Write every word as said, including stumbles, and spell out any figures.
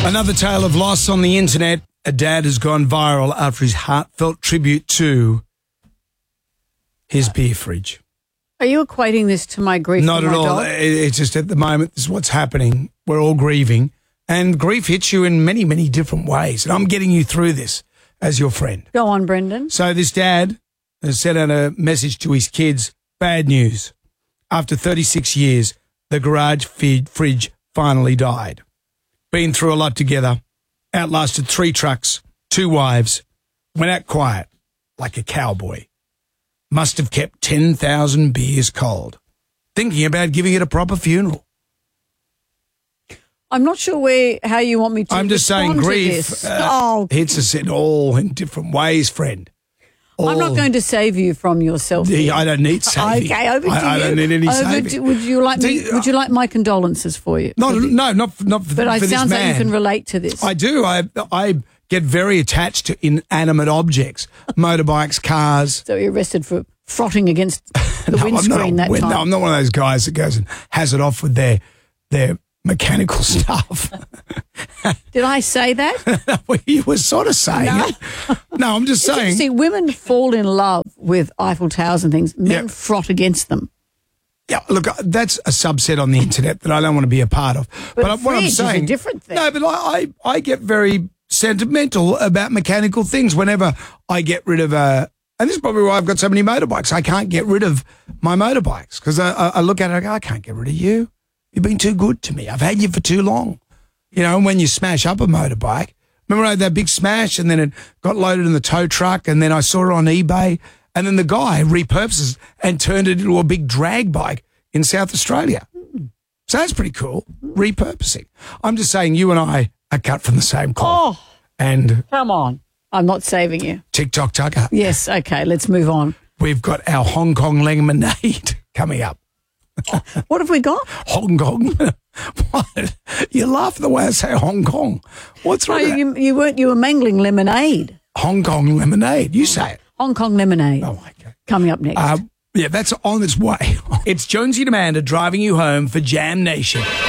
Another tale of loss on the internet. A dad has gone viral after his heartfelt tribute to his beer fridge. Are you equating this to my grief? Not for at my all. dog? It- It's just at the moment, this is what's happening. We're all grieving. And grief hits you in many, many different ways. And I'm getting you through this as your friend. Go on, Brendan. So this dad has sent out a message to his kids. Bad news. After thirty-six years, the garage feed fridge finally died. Been through a lot together. Outlasted three trucks, two wives. Went out quiet like a cowboy. Must have kept ten thousand beers cold. Thinking about giving it a proper funeral. I'm not sure where how you want me to I'm just saying respond to grief this. uh, oh, hits us in all in different ways, friend. All, I'm not going to save you from yourself. Yeah, I don't need saving. Okay, over to I, you. I don't need any over saving. to- would you like me? Do you- Would you like my condolences for you? No, For the- no, not not for, but for it this sounds man. like you can relate to this. I do. I I get very attached to inanimate objects, motorbikes, cars. so you're arrested for frotting against the No, I'm not windscreen a- that no, time. I'm not one of those guys that goes and has it off with their their mechanical stuff. Did I say that? Well, you were sort of saying No. it. No, I'm just saying. See, women fall in love with Eiffel Towers and things. Men Yeah. frot against them. Yeah, look, that's a subset on the internet that I don't want to be a part of. But I- a what I'm fridge is a saying, different thing. No, but I, I, I get very sentimental about mechanical things whenever I get rid of a. And this is probably why I've got so many motorbikes. I can't get rid of my motorbikes because I, I, I look at it and I go, I can't get rid of you. You've been too good to me. I've had you for too long. You know, and when you smash up a motorbike, remember I had that big smash and then it got loaded in the tow truck and then I saw it on eBay and then the guy repurposes and turned it into a big drag bike in South Australia. So that's pretty cool, repurposing. I'm just saying you and I are cut from the same cloth. Oh, And come on. I'm not saving you. TikTok Tucker, Yes, okay, let's move on. we've got our Hong Kong lemonade coming up. What have we got? Hong Kong. What? You laugh at the way I say Hong Kong. What's No, wrong with that? you, you weren't. You were mangling lemonade. Hong Kong lemonade. You say it. Hong Kong lemonade. Oh, okay. Coming up next. Uh, yeah, that's on its way. It's Jonesy and Amanda driving you home for Jam Nation.